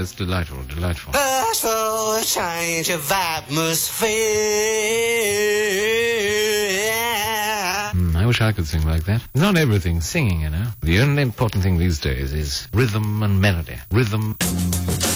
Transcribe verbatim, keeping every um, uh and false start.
it's delightful, delightful. Ask for a change of atmosphere. Mm, I wish I could sing like that. Not everything's singing, you know. The only important thing these days is rhythm and melody. Rhythm...